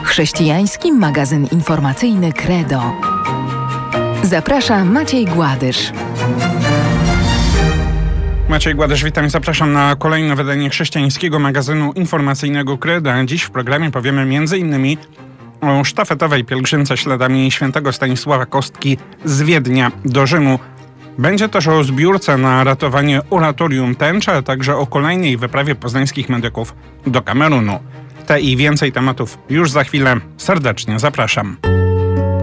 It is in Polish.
Chrześcijański magazyn informacyjny Credo. Zaprasza Maciej Gładysz. Maciej Gładysz, witam i zapraszam na kolejne wydanie chrześcijańskiego magazynu informacyjnego Credo. Dziś w programie powiemy m.in. o sztafetowej pielgrzymce śladami świętego Stanisława Kostki z Wiednia do Rzymu. Będzie też o zbiórce na ratowanie oratorium Tęcza, a także o kolejnej wyprawie poznańskich medyków do Kamerunu. Te i więcej tematów już za chwilę. Serdecznie zapraszam.